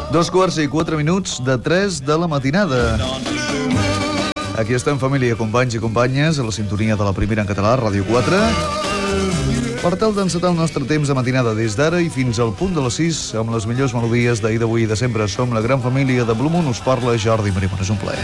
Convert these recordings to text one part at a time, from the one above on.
2:04 de 3 de la matinada. Aquí estem, família, companys i companyes, a la sintonia de la primera en català, Ràdio 4, per tal d'encetar el nostre temps de matinada des d'ara i fins al punt de les 6, amb les millors melodies d'ahir, d'avui i de sempre. Som la gran família de Blue Moon, us parla Jordi Marimon, és un plaer.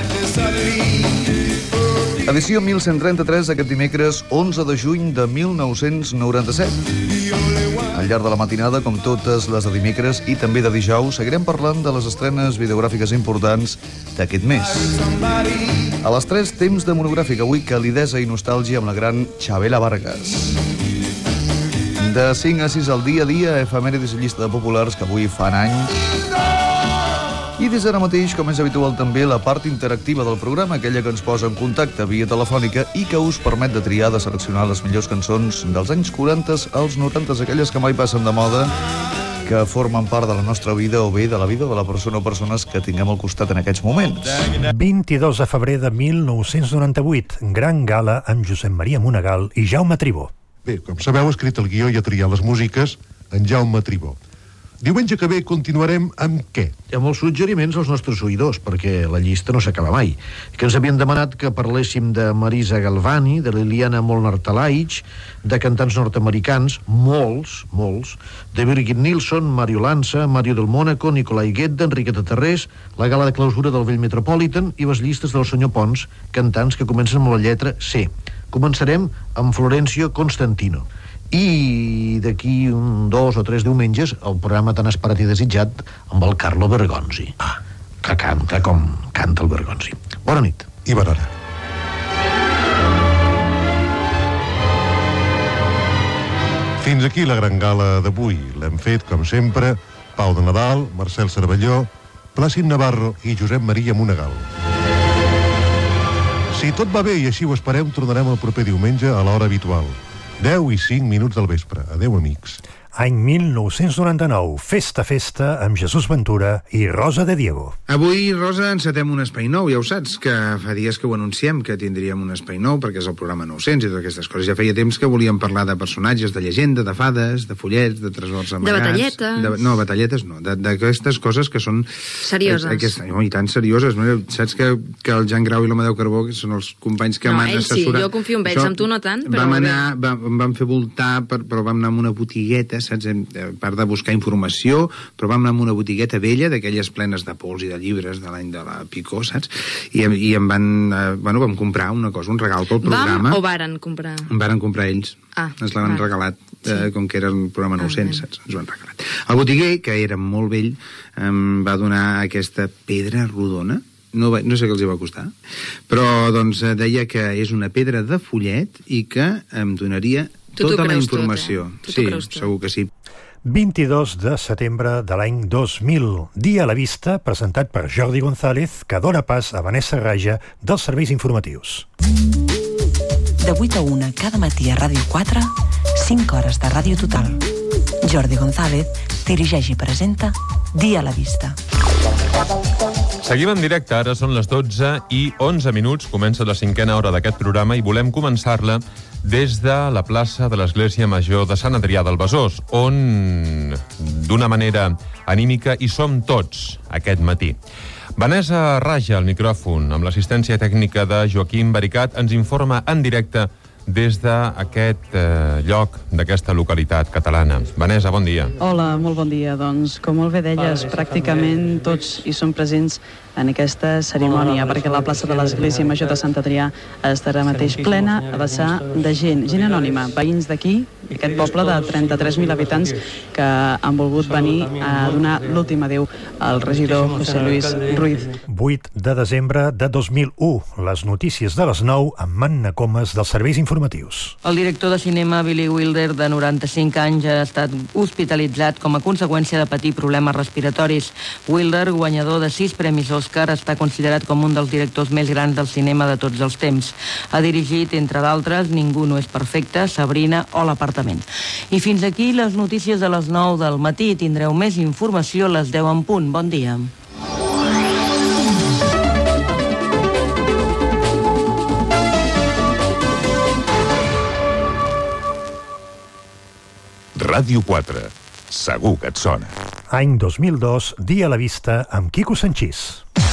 Edició 1133 aquest dimecres 11 de juny de 1997. Al llarg de la matinada, com totes les de dimecres i també de dijous, seguirem parlant de les estrenes videogràfiques importants d'aquest mes. A les 3, temps de monogràfic, avui calidesa i nostàlgia amb la gran Chabela Vargas. De 5 a 6 al dia a dia, efemèrides i llista de populars que avui fan anys. I des d'ara mateix, com és habitual també, la part interactiva del programa, aquella que ens posa en contacte via telefònica i que us permet de triar, de seleccionar les millors cançons dels anys 40 als 90, aquelles que mai passen de moda, que formen part de la nostra vida o bé de la vida de la persona o persones que tinguem al costat en aquests moments. 22 de febrer de 1998, gran gala amb Josep Maria Monegal i Jaume Tribó. Bé, com sabeu, ha escrit el guió i ha triat les músiques en Jaume Tribó. Diumenge que ve continuarem amb què? Hi ha molts suggeriments als nostres oïdors, perquè la llista no s'acaba mai. Que ens havien demanat que parléssim de Marisa Galvani, de Liliana Molnar-Talaich, de cantants nord-americans, molts, de Birgit Nilsson, Mario Lanza, Mario del Mónaco, Nicolai Guedda, Enriqueta Tarrés, la gala de clausura del Vell Metropolitan i les llistes del senyor Pons, cantants que comencen amb la lletra C. Començarem amb Florencio Constantino. I d'aquí 2 o 3 diumenges el programa tan esperat i desitjat amb el Carlo Bergonzi, que canta com canta el Bergonzi. Bona nit i bona hora. Fins aquí la gran gala d'avui. L'hem fet, com sempre, Pau de Nadal, Marcel Cervelló, Plàcid Navarro i Josep Maria Monegal. Si tot va bé i així ho esperem, tornarem el proper diumenge a l'hora habitual. 10 i 5 minuts del vespre. Adéu, amics. Any 1999, Festa amb Jesús Ventura i Rosa de Diego. Avui, Rosa, encetem un espai nou, ja ho saps, que fa dies que ho anunciem, que tindríem un espai nou, perquè és el programa 900 i totes aquestes coses. Ja feia temps que volíem parlar de personatges, de llegenda, de fades, de follets, de tresors amagats... De batalletes. No, batalletes no, d'aquestes coses que són... Serioses. I tant serioses. Saps que el Jan Grau i l'Amadeu Carbó, que són els companys que m'han assessorat... Sí, jo confio en ells, amb tu no tant, però... Em vam fer voltar, però vam anar a una botigueta, saps? A part de buscar informació, però vam anar a una botigueta vella, d'aquelles plenes de pols i de llibres de l'any de la Picó, saps? I em van... vam comprar una cosa, un regal pel programa. Vam o varen comprar? Em varen comprar ells. Ens l'han regalat, com que era el programa 900, saps? Ens ho han regalat. El botiguer, que era molt vell, em va donar aquesta pedra rodona. No sé què els hi va costar, però doncs deia que és una pedra de follet i que em donaria tota la informació. Sí, segur que sí. 22 de setembre de l'any 2000, Dia a la Vista, presentat per Jordi González, que dona pas a Vanessa Raja dels serveis informatius. De 8 a 1 cada matí a Ràdio 4, 5 hores de ràdio total. Jordi González dirigeix i presenta Dia a la Vista. Seguim en directe, ara són les 12 i 11 minuts, comença la 5a hora d'aquest programa i volem començar-la des de la plaça de l'Església Major de Sant Adrià del Besòs, on, d'una manera anímica, hi som tots aquest matí. Vanessa Raja, al micròfon, amb l'assistència tècnica de Joaquim Baricat, ens informa en directe des d'aquest lloc, d'aquesta localitat catalana. Vanessa, bon dia. Hola, molt bon dia. Doncs, com molt bé deies, pràcticament tots hi són presents en aquesta cerimònia, perquè la plaça de l'Església Major de Sant Adrià estarà mateix plena a vessar de gent anònima, veïns d'aquí, aquest poble de 33.000 habitants que han volgut venir a donar l'últim adéu al regidor José Luis Ruiz. 8 de desembre de 2001, les notícies de les 9 amb Manna Comas dels serveis informatius. El director de cinema Billy Wilder, de 95 anys, ha estat hospitalitzat com a conseqüència de patir problemes respiratoris. Wilder, guanyador de 6 premis Òscar, està considerat com un dels directors més grans del cinema de tots els temps. Ha dirigit, entre d'altres, Ningú no és perfecte, Sabrina o L'Apartament. I fins aquí les notícies de les 9 del matí. Tindreu més informació a les 10 en punt. Bon dia. Ràdio 4. Segur que et sona. Any 2002, Dia a la vista, amb Quico Sanchís.